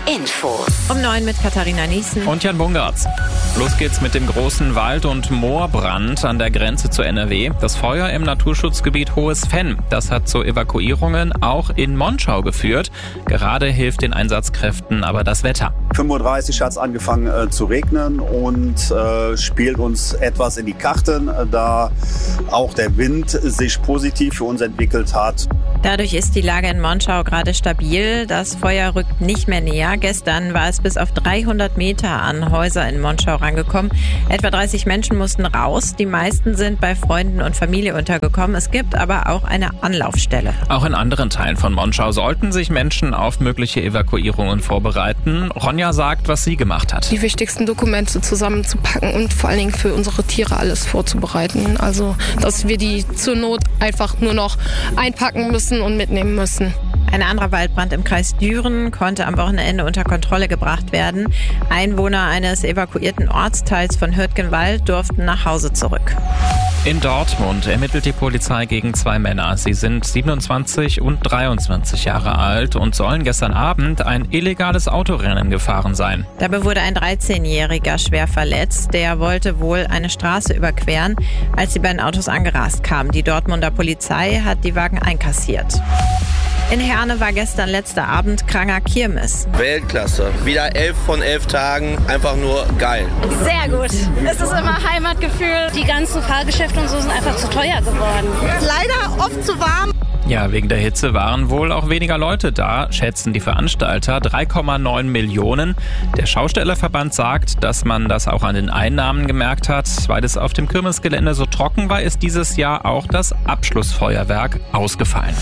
Infos. Um 9 mit Katharina Niesen. Und Jan Bungartz. Los geht's mit dem großen Wald- und Moorbrand an der Grenze zu NRW. Das Feuer im Naturschutzgebiet Hohes Venn. Das hat zu Evakuierungen auch in Monschau geführt. Gerade hilft den Einsatzkräften aber das Wetter. 5:30 Uhr hat es angefangen zu regnen und spielt uns etwas in die Karten, da auch der Wind sich positiv für uns entwickelt hat. Dadurch ist die Lage in Monschau gerade stabil. Das Feuer rückt nicht mehr näher. Gestern war es bis auf 300 Meter an Häuser in Monschau rangekommen. Etwa 30 Menschen mussten raus. Die meisten sind bei Freunden und Familie untergekommen. Es gibt aber auch eine Anlaufstelle. Auch in anderen Teilen von Monschau sollten sich Menschen auf mögliche Evakuierungen vorbereiten. Ronja sagt, was sie gemacht hat. Die wichtigsten Dokumente zusammenzupacken und vor allen Dingen für unsere Tiere alles vorzubereiten. Also, dass wir die zur Not einfach nur noch einpacken müssen und mitnehmen müssen. Ein anderer Waldbrand im Kreis Düren konnte am Wochenende unter Kontrolle gebracht werden. Einwohner eines evakuierten Ortsteils von Hürtgenwald durften nach Hause zurück. In Dortmund ermittelt die Polizei gegen 2 Männer. Sie sind 27 und 23 Jahre alt und sollen gestern Abend ein illegales Autorennen gefahren sein. Dabei wurde ein 13-Jähriger schwer verletzt. Der wollte wohl eine Straße überqueren, als die beiden Autos angerast kamen. Die Dortmunder Polizei hat die Wagen einkassiert. In Herne war gestern letzter Abend Kranger Kirmes. Weltklasse. Wieder 11 von 11 Tagen. Einfach nur geil. Sehr gut. Es ist immer Heimatgefühl. Die ganzen Fahrgeschäfte und so sind einfach zu teuer geworden. Leider oft zu warm. Ja, wegen der Hitze waren wohl auch weniger Leute da, schätzen die Veranstalter. 3,9 Millionen. Der Schaustellerverband sagt, dass man das auch an den Einnahmen gemerkt hat. Weil es auf dem Kirmesgelände so trocken war, ist dieses Jahr auch das Abschlussfeuerwerk ausgefallen.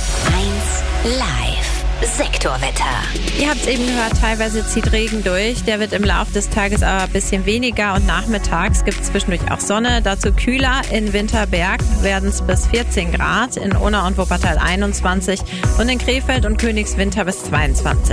1 Live. Sektorwetter. Ihr habt es eben gehört, teilweise zieht Regen durch. Der wird im Laufe des Tages aber ein bisschen weniger und nachmittags gibt es zwischendurch auch Sonne. Dazu kühler. In Winterberg werden es bis 14 Grad, in Unna und Wuppertal 21 und in Krefeld und Königswinter bis 22.